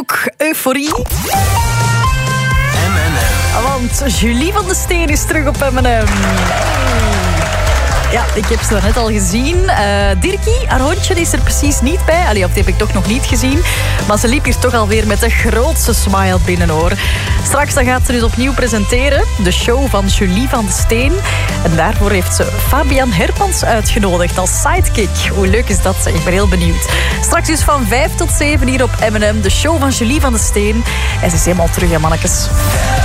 ook euforie? Want Julie van de Steen is terug op M&M. Ja, ik heb ze net al gezien. Dirkie, haar hondje, is er precies niet bij. Allee, of die heb ik toch nog niet gezien. Maar ze liep hier toch alweer met de grootste smile binnen, hoor. Straks dan gaat ze dus opnieuw presenteren. De show van Julie van de Steen. En daarvoor heeft ze Fabian Hermans uitgenodigd als sidekick. Hoe leuk is dat? Ik ben heel benieuwd. Straks dus van 5 tot 7 hier op M&M. De show van Julie van de Steen. En ze is helemaal terug, hè, mannetjes.